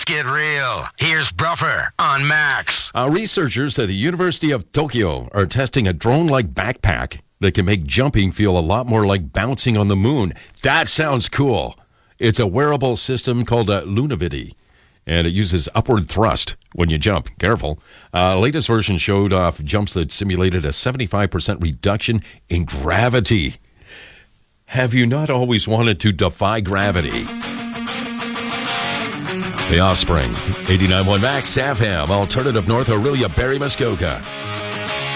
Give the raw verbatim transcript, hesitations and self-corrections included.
Let's get real. Here's Bruffer on Max. Uh, researchers at the University of Tokyo are testing a drone-like backpack that can make jumping feel a lot more like bouncing on the moon. That sounds cool. It's a wearable system called a Lunavity, and it uses upward thrust when you jump. Careful. Uh, latest version showed off jumps that simulated a seventy-five percent reduction in gravity. Have you not always wanted to defy gravity? The Offspring, eighty-nine point one Max, Savham, Alternative North, Aurelia, Barrie, Muskoka.